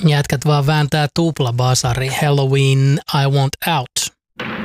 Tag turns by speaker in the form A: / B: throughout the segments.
A: Jätkät vaan vääntää tuplabasari. Halloween, I want out.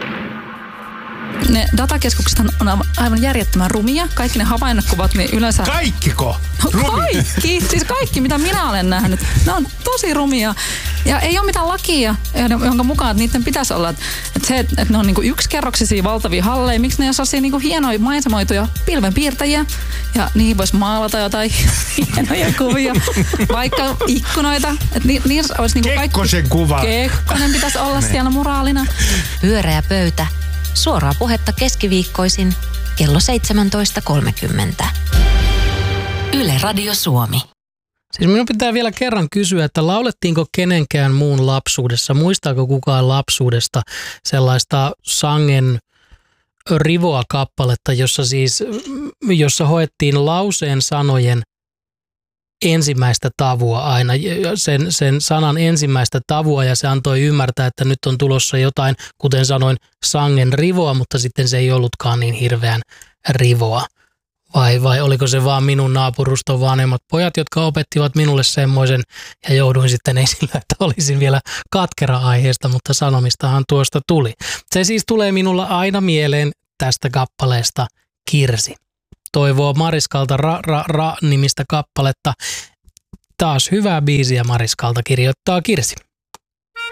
B: Ne datakeskukset on aivan järjettömän rumia. Kaikki ne havainnekuvat, niin yleensä...
C: Kaikkiko?
B: Kaikki! Siis kaikki, mitä minä olen nähnyt. Ne on tosi rumia. Ja ei ole mitään lakia, jonka mukaan että niiden pitäisi olla. Että ne on niinku yksikerroksisia valtavia halleja. Miksi ne ei ole sellaisia niinku hienoja maisemoituja pilvenpiirtäjiä? Ja niihin voisi maalata jotain hienoja kuvia. Vaikka ikkunoita. Että niissä olisi niinku
C: Kekkosen kuva.
B: Kekkonen pitäisi olla siellä muraalina.
D: Pyöreä pöytä. Suoraa puhetta keskiviikkoisin kello 17.30. Yle Radio Suomi.
A: Siis minun pitää vielä kerran kysyä, että laulettiinko kenenkään muun lapsuudessa, muistaako kukaan lapsuudesta sellaista sangen rivoa kappaletta, jossa hoettiin lauseen sanojen ensimmäistä tavua aina, sen sanan ensimmäistä tavua, ja se antoi ymmärtää, että nyt on tulossa jotain, kuten sanoin, sangen rivoa, mutta sitten se ei ollutkaan niin hirveän rivoa. Vai oliko se vaan minun naapuruston vanhemmat pojat, jotka opettivat minulle semmoisen, ja jouduin sitten esille, että olisin vielä katkera aiheesta, mutta sanomistahan tuosta tuli. Se siis tulee minulla aina mieleen tästä kappaleesta Kirsi. Toivoo Mariskalta Ra-nimistä kappaletta. Taas hyvää biisiä Mariskalta kirjoittaa Kirsi.